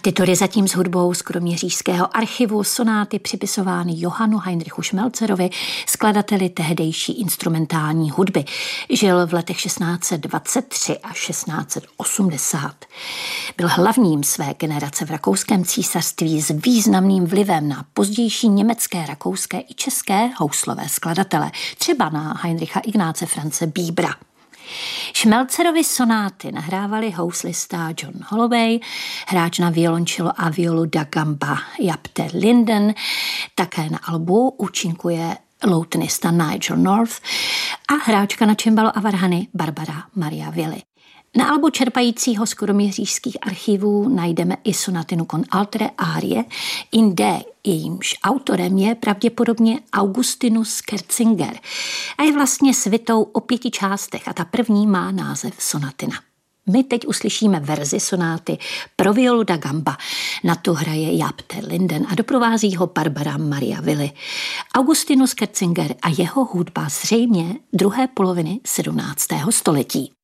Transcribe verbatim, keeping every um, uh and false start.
Partitury zatím s hudbou z Kroměřížského archivu, sonáty připisovány Johannu Heinrichu Šmelcerovi, skladateli tehdejší instrumentální hudby. Žil v letech šestnáct set dvacet tři a šestnáct set osmdesát. Byl hlavním své generace v rakouském císařství s významným vlivem na pozdější německé, rakouské i české houslové skladatele, třeba na Heinricha Ignáce Franze Bíbra. Šmelcerovi sonáty nahrávali houslista John Holloway, hráč na violoncello a violu da gamba Japte Linden, také na albu účinkuje loutenista Nigel North a hráčka na cimbalo a varhany Barbara Maria Willi. Na albu čerpajícího z kroměřížských archivů najdeme i sonatinu con altre arie in D, jejímž autorem je pravděpodobně Augustinus Kerzinger a je vlastně svitou o pěti částech a ta první má název sonatina. My teď uslyšíme verzi sonáty pro violu da gamba. Na to hraje Japte Linden a doprovází ho Barbara Maria Willi. Augustinus Kerzinger a jeho hudba zřejmě druhé poloviny sedmnáctého století.